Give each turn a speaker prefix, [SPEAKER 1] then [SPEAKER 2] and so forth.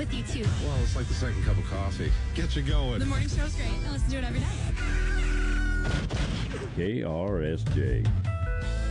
[SPEAKER 1] with you, too.
[SPEAKER 2] Well, it's like the second cup of coffee. Get you going.
[SPEAKER 1] The morning show's great. I listen to it every day.
[SPEAKER 3] KRSJ.